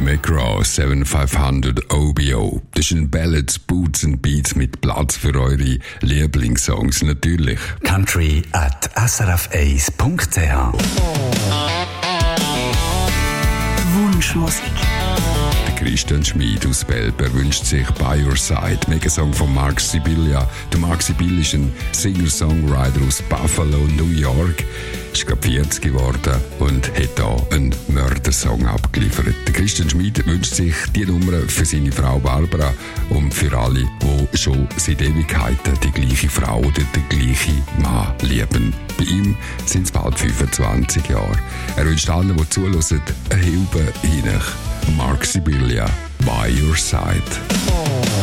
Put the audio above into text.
McGraw 7500 OBO. Das sind Ballads, Boots and Beats mit Platz für eure Lieblingssongs natürlich. country@srf1.ch Wunschmusik. Christian Schmid aus Belper wünscht sich By Your Side, Megasong von Mark Sibilia. Der Mark Sibilia ist ein Singer-Songwriter aus Buffalo, New York. Ist gerade 40 geworden und hat hier einen Mördersong abgeliefert. Der Christian Schmid wünscht sich die Nummer für seine Frau Barbara und für alle, die schon seit Ewigkeiten die gleiche Frau oder den gleichen Mann lieben. Bei ihm sind es bald 25 Jahre. Er wünscht allen, die zuhören, eine Hilfe hinein. Mark Sibilia, By Your Side.